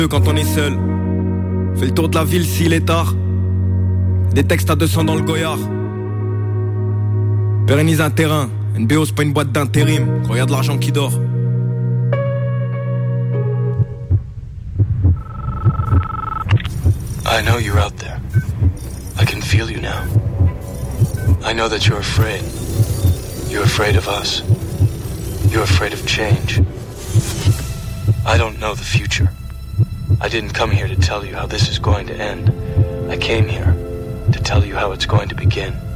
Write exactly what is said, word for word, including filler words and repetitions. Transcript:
Quand on est seul, fais le tour de la ville s'il est tard. Des textes à deux cents dans le goyard. Pérennise un terrain. N B O c'est pas une boîte d'intérim. Quand y a de l'argent qui dort. I know you're out there. I can feel you now. I know that you're afraid. You're afraid of us. You're afraid of change. I don't know the future. I didn't come here to tell you how this is going to end. I came here to tell you how it's going to begin.